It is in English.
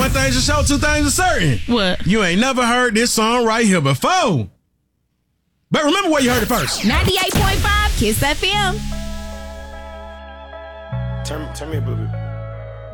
one thing's for sure, two things are certain. What? You ain't never heard this song right here before. But remember where you heard it first. 98.5 Kiss FM. Turn me up a little bit.